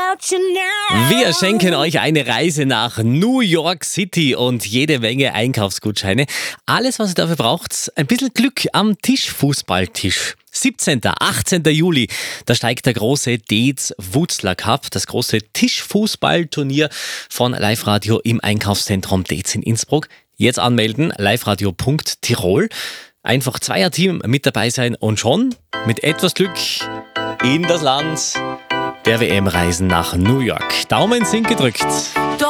Wir schenken euch eine Reise nach New York City und jede Menge Einkaufsgutscheine. Alles, was ihr dafür braucht, ein bisschen Glück am Tischfußballtisch. 17. 18. Juli, da steigt der große Deez Wutzler Cup, das große Tischfußballturnier von Live Radio im Einkaufszentrum Deez in Innsbruck. Jetzt anmelden, liveradio.tirol. Einfach Zweierteam mit dabei sein und schon mit etwas Glück in das Land der WM reisen nach New York. Daumen sind gedrückt.